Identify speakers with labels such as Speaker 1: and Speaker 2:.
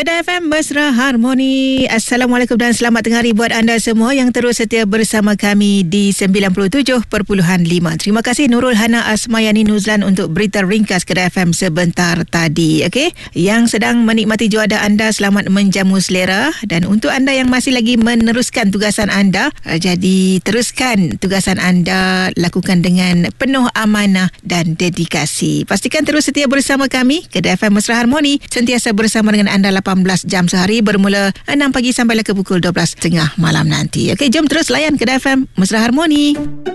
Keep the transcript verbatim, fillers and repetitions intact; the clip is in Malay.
Speaker 1: Kedah F M Mesra Harmoni. Assalamualaikum dan selamat tengah hari buat anda semua yang terus setia bersama kami di sembilan puluh tujuh perpuluhan lima. Terima kasih Nurul Hana Asmayani Nuzlan untuk berita ringkas Kedah F M sebentar tadi. Okey, yang sedang menikmati juada anda, selamat menjamu selera. Dan untuk anda yang masih lagi meneruskan tugasan anda, jadi teruskan tugasan anda, lakukan dengan penuh amanah dan dedikasi. Pastikan terus setia bersama kami. Kedah F M Mesra Harmoni sentiasa bersama dengan anda lapan belas jam sehari, bermula enam pagi sampai ke pukul dua belas tiga puluh malam nanti. Okey, jom terus layan Kedah F M Mesra Harmoni.